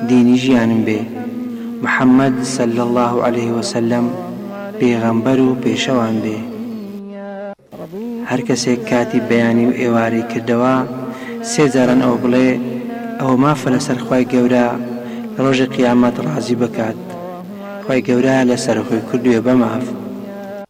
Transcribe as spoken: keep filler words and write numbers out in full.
دینی ژیانم بێ. محەممەد صلی الله عليه وسلم پێغەمبەر و پێشەوان بێ. هەر کەسێک کاتی بەیانی و ئێواری کردەوە سێ جاران ئەو بڵێ ئەوە مافە لەسەر خوای گەورە لە ڕۆژی قیامەت ڕازی بکات. خوای گەورە لەسەر خۆی کردووە بە ماف